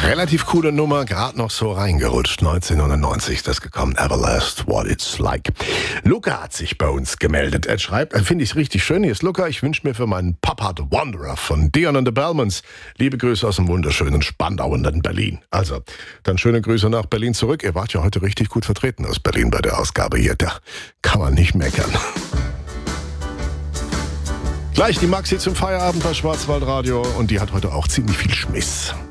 Relativ coole Nummer, gerade noch so reingerutscht. 1990 ist das gekommen. Everlast, What It's Like. Luca hat sich bei uns gemeldet. Er schreibt, finde ich richtig schön. Hier ist Luca. Ich wünsche mir für meinen Papa The Wanderer von Dion and the Bellmans liebe Grüße aus dem wunderschönen Spandau und in Berlin. Also, dann schöne Grüße nach Berlin zurück. Ihr wart ja heute richtig gut vertreten aus Berlin bei der Ausgabe hier. Da kann man nicht meckern. Gleich die Maxi zum Feierabend bei Schwarzwaldradio und die hat heute auch ziemlich viel Schmiss.